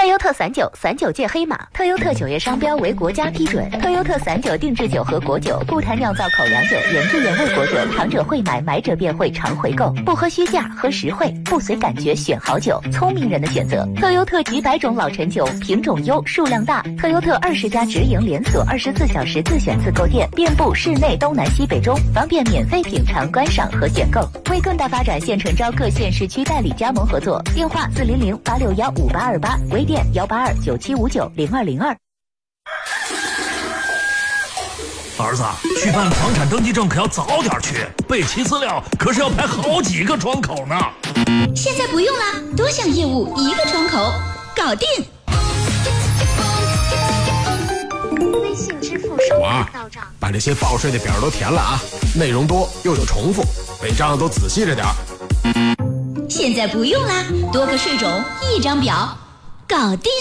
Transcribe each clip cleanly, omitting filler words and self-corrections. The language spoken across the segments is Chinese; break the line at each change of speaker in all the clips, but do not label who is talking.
优特39界黑马，特优特酒业商标为国家批准。特优特39定制酒和果酒，不谈酿造口粮酒，原汁原味果酒，尝者会买，买者便会常回购。不喝虚价，喝实惠，不随感觉选好酒，聪明人的选择。特优特几百种老陈酒，品种优，数量大。特优特20家直营连锁，24小时自选自购店，遍布市内东南西北中，方便免费品尝、观赏和选购。为更大发展，现诚招各县市区代理加盟合作，电话400-861-5828，微店182-9759-0202。
儿子，去办房产登记证可要早点去，备齐资料可是要排好几个窗口呢。
现在不用了，多项业务一个窗口，搞定。
微信支付收款到账，
把这些报税的表都填了啊，内容多又有重复，违章都仔细着点。
现在不用啦，多个税种一张表，搞定。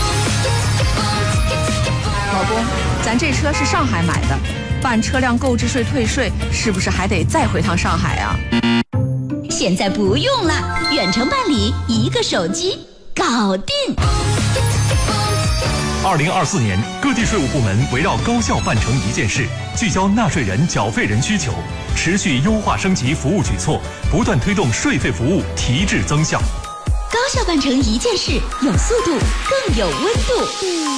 老公，咱这车是上海买的，办车辆购置税退税是不是还得再回趟上海啊？
现在不用了，远程办理，一个手机搞定。
2024年，各地税务部门围绕高效办成一件事，聚焦纳税人、缴费人需求，持续优化升级服务举措，不断推动税费服务提质增效。
高效办成一件事，有速度，更有温度。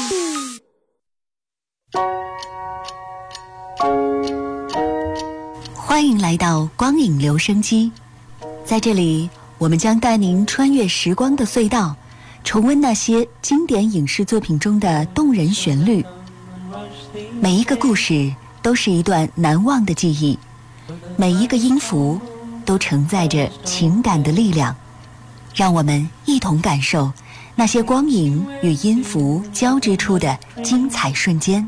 欢迎来到光影留声机，在这里，我们将带您穿越时光的隧道，重温那些经典影视作品中的动人旋律。每一个故事都是一段难忘的记忆，每一个音符都承载着情感的力量。让我们一同感受那些光影与音符交织出的精彩瞬间。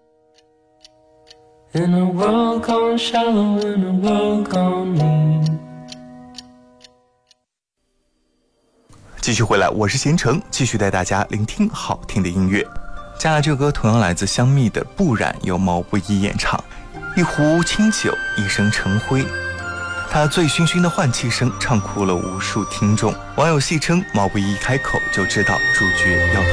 In a world gone shallow, in a world gone mean。
继续回来，我是贤成，继续带大家聆听好听的音乐。接下来这首歌同样来自香蜜的《不染》，由毛不易演唱。一壶清酒，一生成灰，他醉醺醺的换气声唱哭了无数听众。网友戏称毛不易一开口就知道主角要投